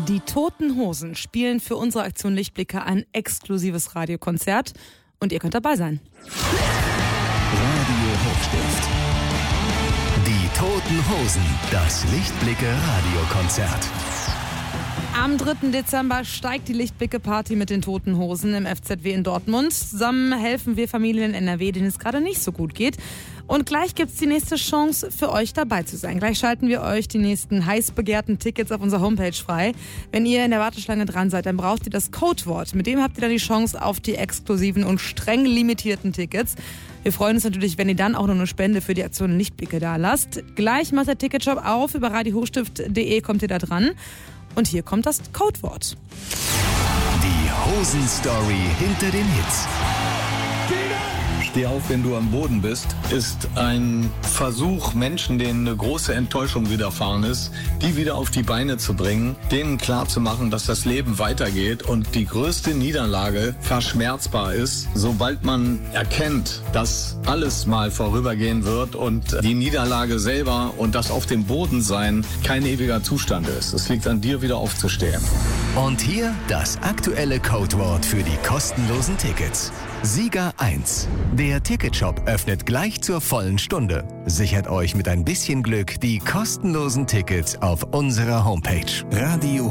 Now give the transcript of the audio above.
Die Toten Hosen spielen für unsere Aktion Lichtblicke ein exklusives Radiokonzert und ihr könnt dabei sein. Radio Hochstift. Die Toten Hosen, das Lichtblicke-Radiokonzert. Am 3. Dezember steigt die Lichtblicke-Party mit den Toten Hosen im FZW in Dortmund. Zusammen helfen wir Familien in NRW, denen es gerade nicht so gut geht. Und gleich gibt's die nächste Chance für euch dabei zu sein. Gleich schalten wir euch die nächsten heiß begehrten Tickets auf unserer Homepage frei. Wenn ihr in der Warteschlange dran seid, dann braucht ihr das Codewort. Mit dem habt ihr dann die Chance auf die exklusiven und streng limitierten Tickets. Wir freuen uns natürlich, wenn ihr dann auch noch eine Spende für die Aktion Lichtblicke da lasst. Gleich macht der Ticketshop auf. Über radiohochstift.de kommt ihr da dran. Und hier kommt das Codewort. Die Hosen-Story hinter den Hits. Steh auf, wenn du am Boden bist, ist ein Versuch, Menschen, denen eine große Enttäuschung widerfahren ist, die wieder auf die Beine zu bringen, denen klarzumachen, dass das Leben weitergeht und die größte Niederlage verschmerzbar ist, sobald man erkennt, dass alles mal vorübergehen wird und die Niederlage selber und das auf dem Boden sein kein ewiger Zustand ist. Es liegt an dir, wieder aufzustehen. Und hier das aktuelle Codewort für die kostenlosen Tickets. Sieger 1. Der Ticketshop öffnet gleich zur vollen Stunde. Sichert euch mit ein bisschen Glück die kostenlosen Tickets auf unserer Homepage. Radio